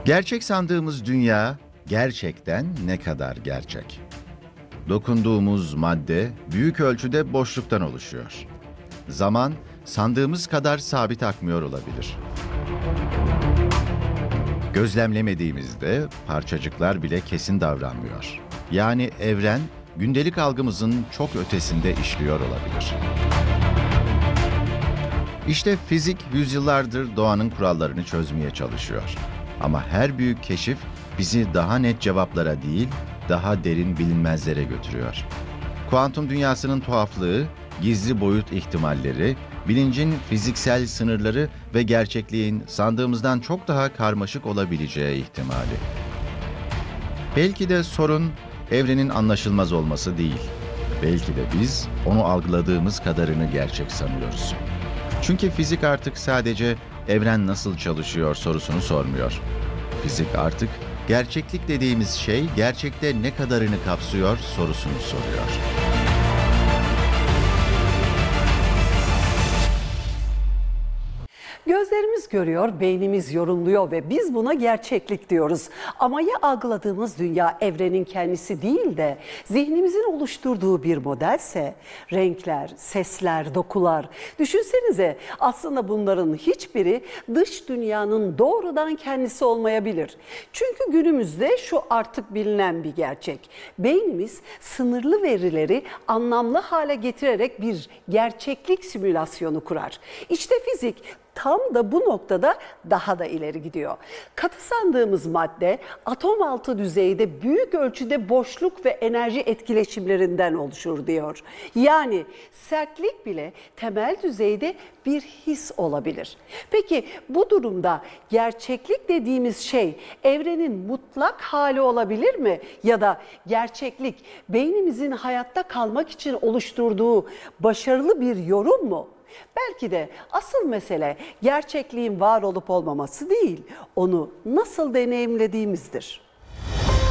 Gerçek sandığımız dünya gerçekten ne kadar gerçek? Dokunduğumuz madde büyük ölçüde boşluktan oluşuyor. Zaman sandığımız kadar sabit akmıyor olabilir. Gözlemlemediğimizde parçacıklar bile kesin davranmıyor. Yani evren gündelik algımızın çok ötesinde işliyor olabilir. İşte fizik yüzyıllardır doğanın kurallarını çözmeye çalışıyor. Ama her büyük keşif bizi daha net cevaplara değil, daha derin bilinmezlere götürüyor. Kuantum dünyasının tuhaflığı, gizli boyut ihtimalleri, bilincin fiziksel sınırları ve gerçekliğin sandığımızdan çok daha karmaşık olabileceği ihtimali. Belki de sorun evrenin anlaşılmaz olması değil. Belki de biz onu algıladığımız kadarını gerçek sanıyoruz. Çünkü fizik artık sadece evren nasıl çalışıyor sorusunu sormuyor. Fizik artık gerçeklik dediğimiz şey gerçekte ne kadarını kapsıyor sorusunu soruyor. Gözlerimiz görüyor, beynimiz yorumluyor ve biz buna gerçeklik diyoruz. Ama ya algıladığımız dünya evrenin kendisi değil de zihnimizin oluşturduğu bir modelse, renkler, sesler, dokular. Düşünsenize aslında bunların hiçbiri dış dünyanın doğrudan kendisi olmayabilir. Çünkü günümüzde şu artık bilinen bir gerçek. Beynimiz sınırlı verileri anlamlı hale getirerek bir gerçeklik simülasyonu kurar. İşte fizik tam da bu noktada daha da ileri gidiyor. Katı sandığımız madde atom altı düzeyde büyük ölçüde boşluk ve enerji etkileşimlerinden oluşur diyor. Yani sertlik bile temel düzeyde bir his olabilir. Peki bu durumda gerçeklik dediğimiz şey evrenin mutlak hali olabilir mi? Ya da gerçeklik beynimizin hayatta kalmak için oluşturduğu başarılı bir yorum mu? Belki de asıl mesele gerçekliğin var olup olmaması değil, onu nasıl deneyimlediğimizdir.